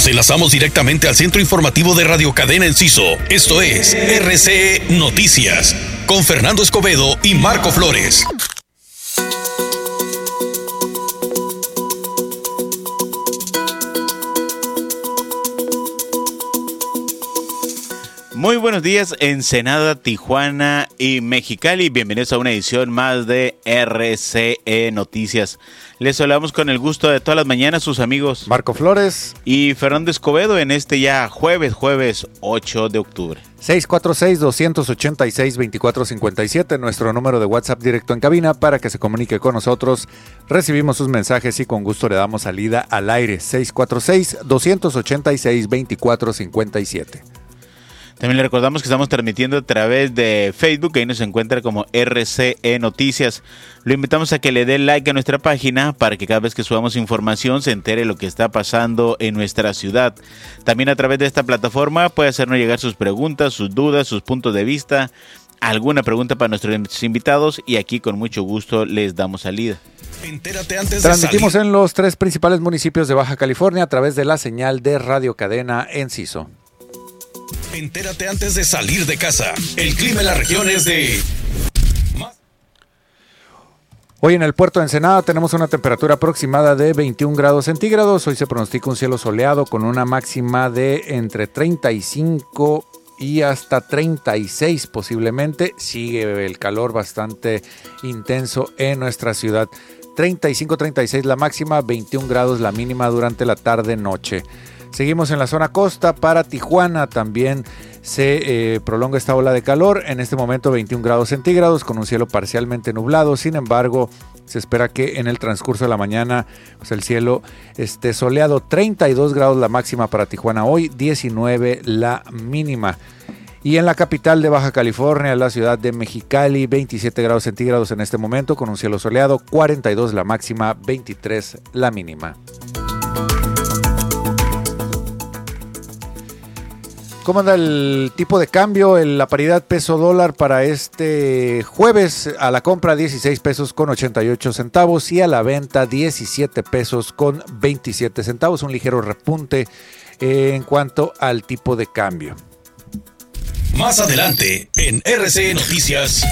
Nos enlazamos directamente al centro informativo de Radio Cadena Enciso. Esto es RCE Noticias, con Fernando Escobedo y Marco Flores. Muy buenos días, Ensenada, Tijuana y Mexicali. Bienvenidos a una edición más de RCE Noticias. Les hablamos con el gusto de todas las mañanas sus amigos Marco Flores y Fernando Escobedo en este ya jueves 8 de octubre. 646-286-2457, nuestro número de WhatsApp directo en cabina para que se comunique con nosotros. Recibimos sus mensajes y con gusto le damos salida al aire. 646-286-2457. También le recordamos que estamos transmitiendo a través de Facebook, ahí nos encuentra como RCE Noticias. Lo invitamos a que le dé like a nuestra página para que cada vez que subamos información se entere lo que está pasando en nuestra ciudad. También a través de esta plataforma puede hacernos llegar sus preguntas, sus dudas, sus puntos de vista, alguna pregunta para nuestros invitados y aquí con mucho gusto les damos salida. Entérate antes Transmitimos en los 3 principales municipios de Baja California a través de la señal de Radio Cadena Enciso. Entérate antes de salir de casa. El clima en la región es de... Hoy en el puerto de Ensenada tenemos una temperatura aproximada de 21 grados centígrados. Hoy se pronostica un cielo soleado con una máxima de entre 35 y hasta 36 posiblemente. Sigue el calor bastante intenso en nuestra ciudad. 35-36 la máxima, 21 grados la mínima durante la tarde-noche. Seguimos en la zona costa. Para Tijuana también se prolonga esta ola de calor. En este momento 21 grados centígrados con un cielo parcialmente nublado. Sin embargo, se espera que en el transcurso de la mañana pues, el cielo esté soleado. 32 grados la máxima para Tijuana hoy, 19 la mínima. Y en la capital de Baja California, la ciudad de Mexicali, 27 grados centígrados en este momento con un cielo soleado. 42 la máxima, 23 la mínima. ¿Cómo anda el tipo de cambio? La paridad peso-dólar para este jueves: a la compra 16 pesos con 88 centavos y a la venta 17 pesos con 27 centavos. Un ligero repunte en cuanto al tipo de cambio. Más adelante en RCE Noticias.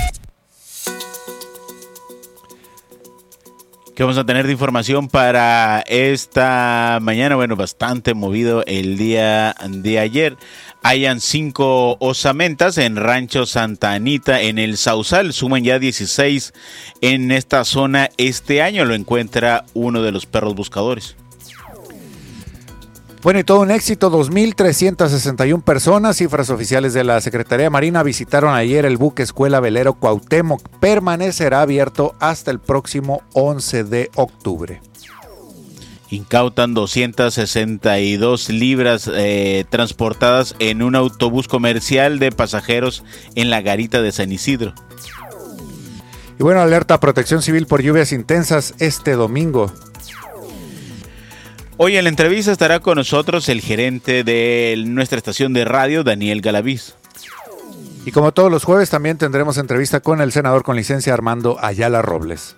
¿Qué vamos a tener de información para esta mañana? Bueno, bastante movido el día de ayer. Hayan 5 osamentas en Rancho Santa Anita, en el Sausal. Suman ya 16 en esta zona este año. Lo encuentra uno de los perros buscadores. Bueno, y todo un éxito, 2,361 personas, cifras oficiales de la Secretaría de Marina, visitaron ayer el buque escuela velero Cuauhtémoc. Permanecerá abierto hasta el próximo 11 de octubre. Incautan 262 libras transportadas en un autobús comercial de pasajeros en la garita de San Isidro. Y bueno, alerta a Protección Civil por lluvias intensas este domingo. Hoy en la entrevista estará con nosotros el gerente de nuestra estación de radio, Daniel Galaviz. Y como todos los jueves también tendremos entrevista con el senador con licencia Armando Ayala Robles.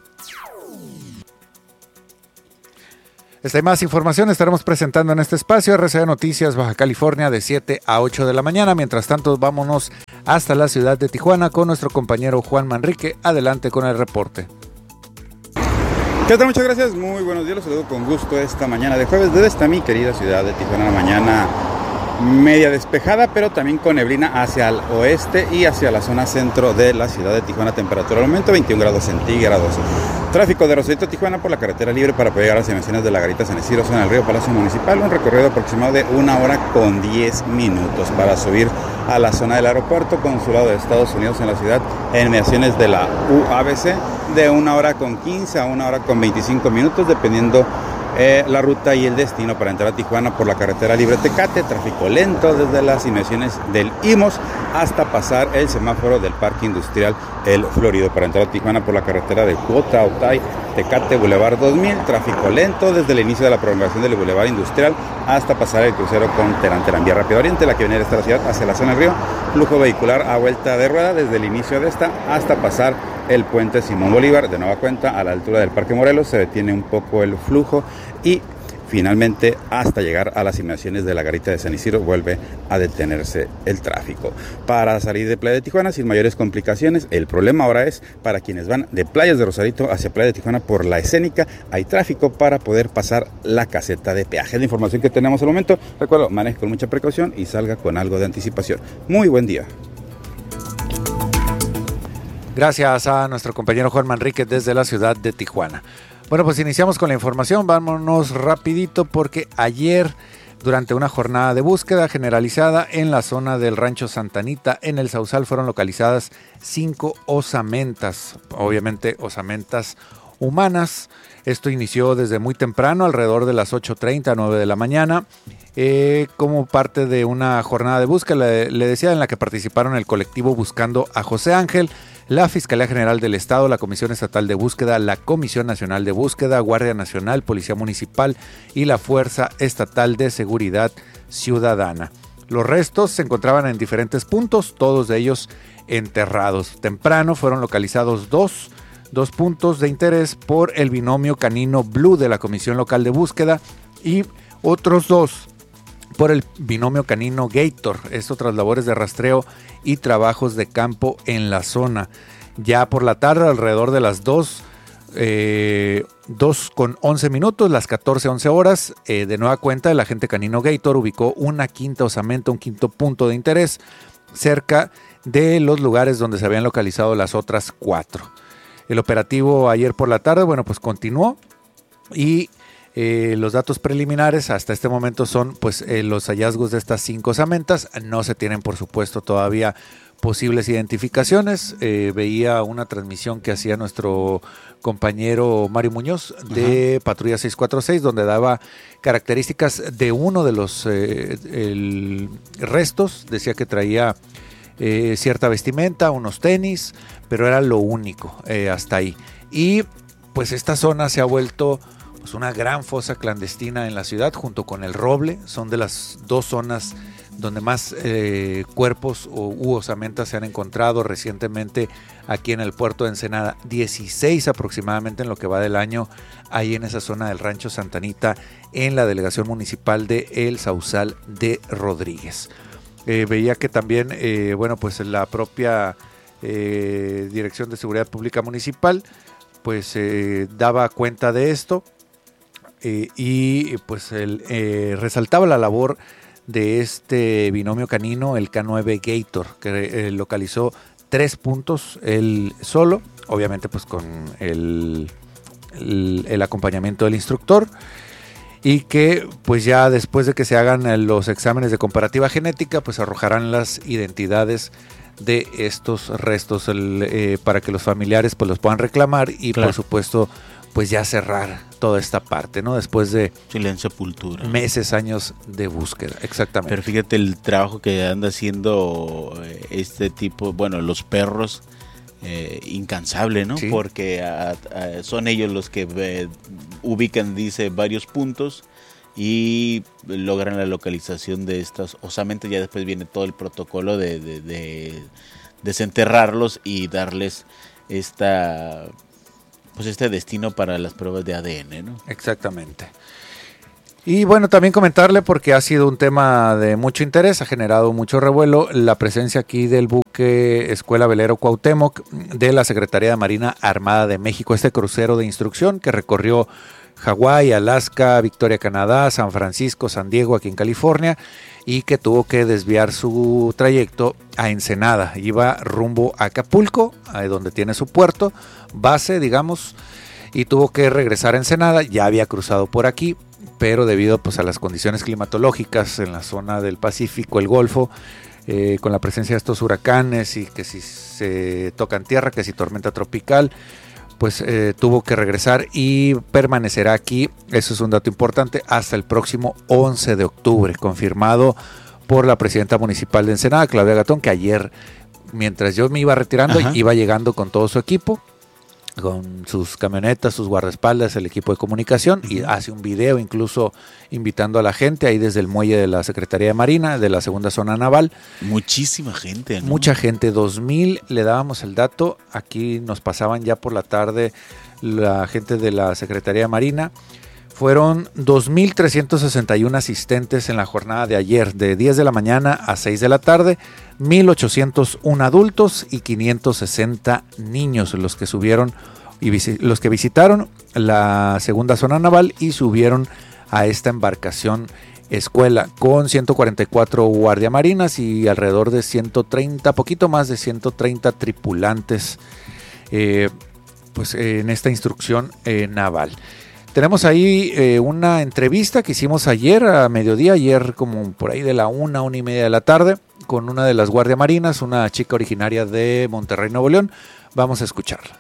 Esta y más información estaremos presentando en este espacio RCE Noticias Baja California de 7 a 8 de la mañana. Mientras tanto, vámonos hasta la ciudad de Tijuana con nuestro compañero Juan Manrique. Adelante con el reporte. ¿Qué tal? Muchas gracias, muy buenos días, los saludo con gusto esta mañana de jueves desde esta mi querida ciudad de Tijuana. La mañana media despejada, pero también con neblina hacia el oeste y hacia la zona centro de la ciudad de Tijuana. Temperatura al momento 21 grados centígrados. Tráfico de Rosarito, Tijuana por la carretera libre para poder llegar a las inmediaciones de la Garita San Isidro, zona del Río Palacio Municipal. Un recorrido aproximado de 1 hora con 10 minutos para subir a la zona del aeropuerto consulado de Estados Unidos en la ciudad, en inmediaciones de la UABC, de 1 hora con 15 a 1 hora con 25 minutos, dependiendo la ruta y el destino para entrar a Tijuana por la carretera libre Tecate. Tráfico lento desde las inmediaciones del IMOS hasta pasar el semáforo del Parque Industrial El Florido. Para entrar a Tijuana por la carretera de Cuautla, Tecate, Boulevard 2000. Tráfico lento desde el inicio de la prolongación del Boulevard Industrial hasta pasar el crucero con Terán Vía Rápido Oriente, la que viene de esta ciudad hacia la zona del río. Flujo vehicular a vuelta de rueda desde el inicio de esta hasta pasar el puente Simón Bolívar. De nueva cuenta, a la altura del Parque Morelos se detiene un poco el flujo y finalmente, hasta llegar a las inmediaciones de la garita de San Isidro, vuelve a detenerse el tráfico. Para salir de Playa de Tijuana sin mayores complicaciones, el problema ahora es para quienes van de Playas de Rosarito hacia Playa de Tijuana por la Escénica, hay tráfico para poder pasar la caseta de peaje. La información que tenemos al momento, recuerdo, maneje con mucha precaución y salga con algo de anticipación. Muy buen día. Gracias a nuestro compañero Juan Manrique desde la ciudad de Tijuana. Bueno, pues iniciamos con la información, vámonos rapidito porque ayer, durante una jornada de búsqueda generalizada en la zona del Rancho Santa Anita, en el Sausal, fueron localizadas 5 osamentas, obviamente osamentas humanas. Esto inició desde muy temprano, alrededor de las 8:30, 9 de la mañana, como parte de una jornada de búsqueda, le decía, en la que participaron el colectivo Buscando a José Ángel, la Fiscalía General del Estado, la Comisión Estatal de Búsqueda, la Comisión Nacional de Búsqueda, Guardia Nacional, Policía Municipal y la Fuerza Estatal de Seguridad Ciudadana. Los restos se encontraban en diferentes puntos, todos de ellos enterrados. Temprano fueron localizados dos puntos de interés por el binomio canino Blue de la Comisión Local de Búsqueda y otros 2 por el binomio canino Gator, esto tras labores de rastreo y trabajos de campo en la zona. Ya por la tarde, alrededor de las 2:11, las 14:11 horas, de nueva cuenta el agente canino Gator ubicó una quinta osamenta, un quinto punto de interés cerca de los lugares donde se habían localizado las otras 4. El operativo ayer por la tarde, bueno, pues continuó y los datos preliminares hasta este momento son pues los hallazgos de estas 5 osamentas. No se tienen, por supuesto, todavía posibles identificaciones. Veía una transmisión que hacía nuestro compañero Mario Muñoz de Patrulla 646, donde daba características de uno de los restos. Decía que traía cierta vestimenta, unos tenis, pero era lo único hasta ahí. Y pues esta zona se ha vuelto pues una gran fosa clandestina en la ciudad, junto con el Roble. Son de las 2 zonas donde más cuerpos u osamentas se han encontrado recientemente aquí en el puerto de Ensenada. 16 aproximadamente en lo que va del año, ahí en esa zona del Rancho Santa Anita, en la delegación municipal de El Sausal de Rodríguez. Veía que también, bueno, pues la propia Dirección de Seguridad Pública Municipal pues daba cuenta de esto. Y pues resaltaba la labor de este binomio canino, el K9 Gator, que localizó 3 puntos él solo, obviamente pues con el acompañamiento del instructor, y que pues ya después de que se hagan los exámenes de comparativa genética, pues arrojarán las identidades de estos restos para que los familiares pues los puedan reclamar y claro, por supuesto pues ya cerrar toda esta parte, ¿no? Después de sepultura, meses, años de búsqueda, exactamente. Pero fíjate el trabajo que anda haciendo este tipo, bueno, los perros, incansable, ¿no? Sí. Porque son ellos los que ubican, dice, varios puntos y logran la localización de estas osamentas. Ya después viene todo el protocolo de desenterrarlos y darles este destino para las pruebas de ADN, ¿no? Exactamente. Y bueno, también comentarle, porque ha sido un tema de mucho interés, ha generado mucho revuelo, la presencia aquí del buque Escuela Velero Cuauhtémoc de la Secretaría de Marina Armada de México, este crucero de instrucción que recorrió Hawái, Alaska, Victoria, Canadá, San Francisco, San Diego, aquí en California, y que tuvo que desviar su trayecto a Ensenada. Iba rumbo a Acapulco, donde tiene su puerto, base, digamos, y tuvo que regresar a Ensenada. Ya había cruzado por aquí, pero debido pues a las condiciones climatológicas en la zona del Pacífico, el Golfo, con la presencia de estos huracanes y que si se tocan tierra, que si tormenta tropical, pues tuvo que regresar y permanecerá aquí, eso es un dato importante, hasta el próximo 11 de octubre, confirmado por la presidenta municipal de Ensenada, Claudia Gatón, que ayer, mientras yo me iba retirando, iba llegando con todo su equipo, con sus camionetas, sus guardaespaldas, el equipo de comunicación, y hace un video incluso invitando a la gente ahí desde el muelle de la Secretaría de Marina, de la segunda zona naval. Muchísima gente, ¿no? Mucha gente, 2,000, le dábamos el dato, aquí nos pasaban ya por la tarde la gente de la Secretaría de Marina. Fueron 2.361 asistentes en la jornada de ayer, de 10 de la mañana a 6 de la tarde, 1.801 adultos y 560 niños los que subieron y los que visitaron la segunda zona naval y subieron a esta embarcación escuela, con 144 guardiamarinas y alrededor de 130, poquito más de 130 tripulantes pues en esta instrucción naval. Tenemos ahí una entrevista que hicimos ayer a mediodía, ayer como por ahí de la 1:30 de la tarde, con una de las guardiamarinas, una chica originaria de Monterrey, Nuevo León. Vamos a escucharla.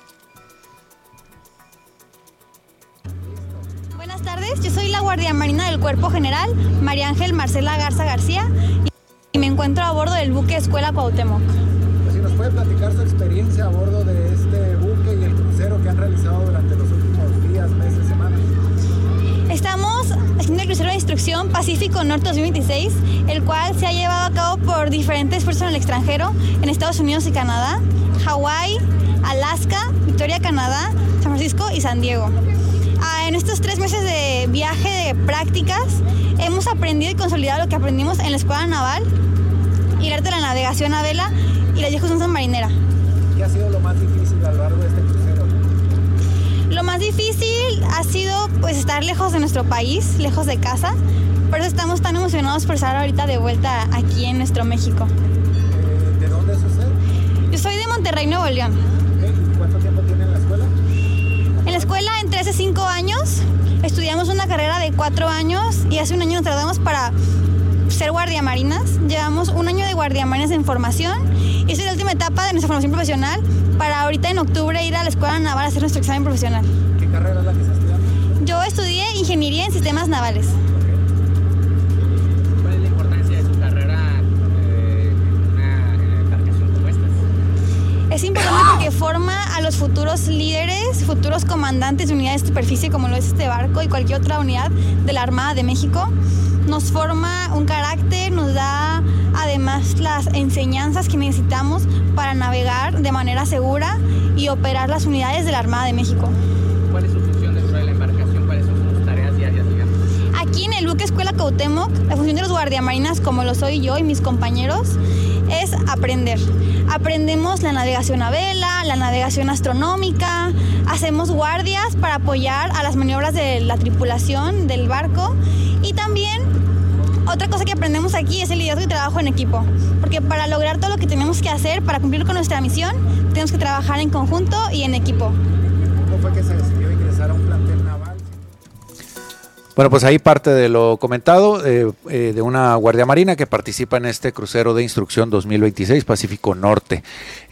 Buenas tardes, yo soy la guardiamarina del Cuerpo General, María Ángel Marcela Garza García, y me encuentro a bordo del buque Escuela Cuauhtémoc. Pues si nos puede platicar su experiencia a bordo de este buque y el crucero que han realizado durante los últimos días, meses, semanas. Estamos haciendo el crucero de instrucción Pacífico Norte 2026, el cual se ha llevado a cabo por diferentes esfuerzos en el extranjero, en Estados Unidos y Canadá, Hawái, Alaska, Victoria, Canadá, San Francisco y San Diego. En estos 3 meses de viaje de prácticas hemos aprendido y consolidado lo que aprendimos en la Escuela Naval y el arte de la navegación a vela y la vieja usanza marinera. ¿Qué ha sido lo más difícil a lo largo de este crucero? Lo más difícil ha sido pues estar lejos de nuestro país, lejos de casa. Por eso estamos tan emocionados por estar ahorita de vuelta aquí en nuestro México. ¿De dónde es usted? Yo soy de Monterrey, Nuevo León. ¿Y cuánto tiempo tiene en la escuela? En la escuela entré hace 5 años, estudiamos una carrera de 4 años y hace 1 año nos graduamos para ser guardiamarinas. Llevamos 1 año de guardiamarinas en formación y esta es la última etapa de nuestra formación profesional para ahorita en octubre ir a la Escuela Naval a hacer nuestro examen profesional. ¿Qué carrera es la que está estudiando? Yo estudié Ingeniería en Sistemas Navales. ¿Cuál es la importancia de su carrera en una embarcación como esta? Es importante porque forma a los futuros líderes, futuros comandantes de unidades de superficie como lo es este barco y cualquier otra unidad de la Armada de México. Nos forma un carácter, nos da además las enseñanzas que necesitamos para navegar de manera segura y operar las unidades de la Armada de México. ¿Cuál es su función dentro de la embarcación? ¿Cuáles son sus tareas diarias, digamos? Aquí en el buque Escuela Cuauhtémoc, la función de los guardiamarinas, como lo soy yo y mis compañeros, es aprender. Aprendemos la navegación a vela, la navegación astronómica, hacemos guardias para apoyar a las maniobras de la tripulación del barco y también otra cosa que aprendemos aquí es el liderazgo y trabajo en equipo, porque para lograr todo lo que tenemos que hacer, para cumplir con nuestra misión, tenemos que trabajar en conjunto y en equipo. ¿Cómo fue que se decidió ingresar a un plantel naval? Bueno, pues ahí parte de lo comentado de una guardia marina que participa en este crucero de instrucción 2026 Pacífico Norte.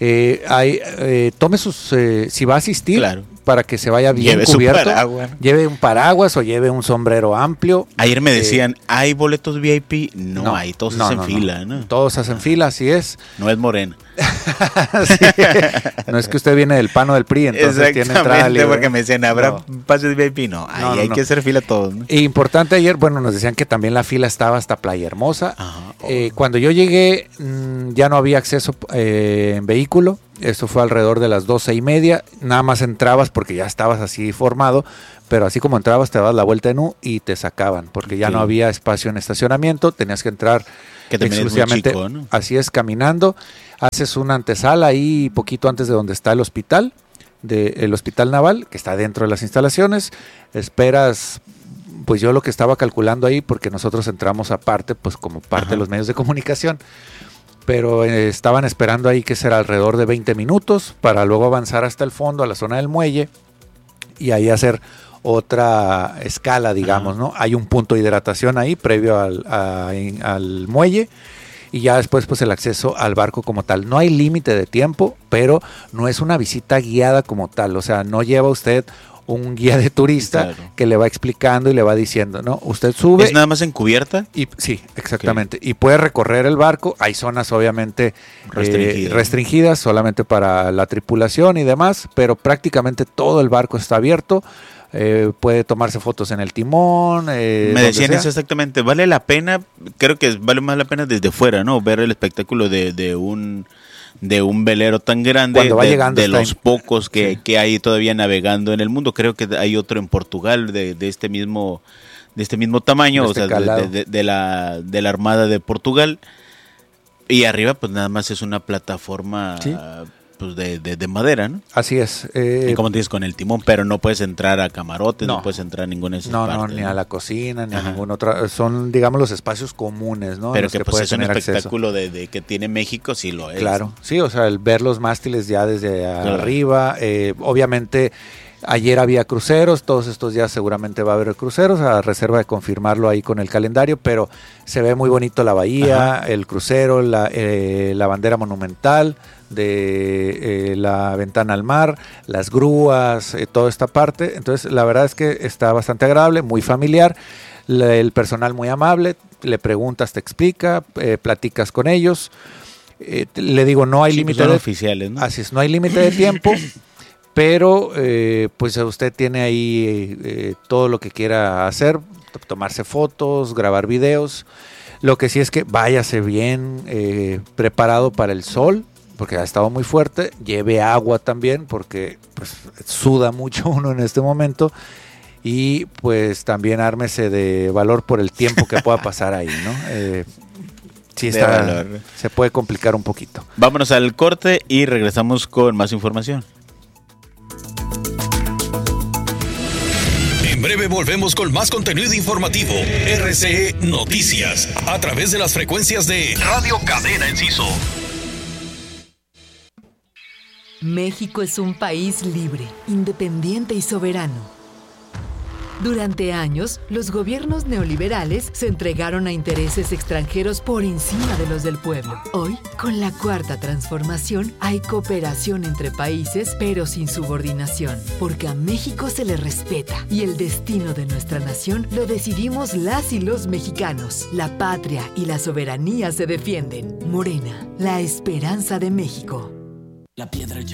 Tome sus, si va a asistir, claro, para que se vaya bien lleve cubierto, su paraguas. Lleve un paraguas o lleve un sombrero amplio. Ayer me decían, ¿hay boletos VIP? No hay, todos hacen fila, ¿no? Todos hacen fila, así es. No es Morena. Sí. No es que usted viene del PAN o del PRI, entonces tiene entrada libre. Porque me decían, ¿habrá pases VIP? No, hay que hacer fila todos, ¿no? Importante ayer, bueno, nos decían que también la fila estaba hasta Playa Hermosa. Cuando yo llegué, ya no había acceso en vehículo. Esto fue alrededor de las 12:30. Nada más entrabas porque ya estabas así formado, pero así como entrabas te dabas la vuelta en U y te sacaban, porque ya no había espacio en estacionamiento, tenías que entrar exclusivamente, chico, ¿no? Así es, caminando. Haces una antesala ahí poquito antes de donde está el hospital, el hospital naval, que está dentro de las instalaciones. Esperas, pues yo lo que estaba calculando ahí, porque nosotros entramos aparte, pues como parte de los medios de comunicación, pero estaban esperando ahí que será alrededor de 20 minutos para luego avanzar hasta el fondo, a la zona del muelle, y ahí hacer otra escala, digamos, ¿no? Hay un punto de hidratación ahí previo al muelle, y ya después pues el acceso al barco como tal. No hay límite de tiempo, pero no es una visita guiada como tal, o sea, no lleva usted un guía de turista que le va explicando y le va diciendo, ¿no? Usted sube. ¿Es nada más en cubierta? Sí, exactamente. Okay. Y puede recorrer el barco. Hay zonas obviamente restringidas solamente para la tripulación y demás, pero prácticamente todo el barco está abierto. Puede tomarse fotos en el timón. Me decían eso exactamente. Vale la pena, creo que vale más la pena desde fuera, ¿no? Ver el espectáculo de un de un velero tan grande, Cuando va llegando de está los en- pocos que, Sí. que hay todavía navegando en el mundo. Creo que hay otro en Portugal de este mismo tamaño, De o este sea, calado. de la Armada de Portugal. Y arriba pues nada más es una plataforma Sí. pues de madera, ¿no? Así es. Y como dices, con el timón, pero no puedes entrar a camarotes, no, No. puedes entrar a ninguna de esas No, partes, ni a la cocina, ni a Ajá. ninguna otra. Son, digamos, los espacios comunes, ¿no? en Pero los que pues puedes es un tener acceso. espectáculo de que tiene México, sí lo es. Claro, sí, o sea, el ver los mástiles ya desde Claro. arriba. Obviamente, ayer había cruceros, todos estos días seguramente va a haber cruceros, a reserva de confirmarlo ahí con el calendario, pero se ve muy bonito la bahía, el crucero, la bandera monumental de la ventana al mar, las grúas, toda esta parte. Entonces, la verdad es que está bastante agradable, muy familiar, el personal muy amable, le preguntas, te explica, platicas con ellos. Le digo, no hay Sí, pues límite son de oficiales, ¿no? así es, no hay límite de tiempo, pero pues usted tiene ahí todo lo que quiera hacer, tomarse fotos, grabar videos. Lo que sí es que váyase bien preparado para el sol, porque ha estado muy fuerte. Lleve agua también, porque pues suda mucho uno en este momento. Y pues también ármese de valor por el tiempo que pueda pasar ahí, ¿no? Sí De está, valor. se puede complicar un poquito. Vámonos al corte y regresamos con más información. En breve volvemos con más contenido informativo. RCE Noticias. A través de las frecuencias de Radio Cadena Enciso. México es un país libre, independiente y soberano. Durante años, los gobiernos neoliberales se entregaron a intereses extranjeros por encima de los del pueblo. Hoy, con la Cuarta Transformación, hay cooperación entre países, pero sin subordinación, porque a México se le respeta y el destino de nuestra nación lo decidimos las y los mexicanos. La patria y la soberanía se defienden. Morena, la esperanza de México.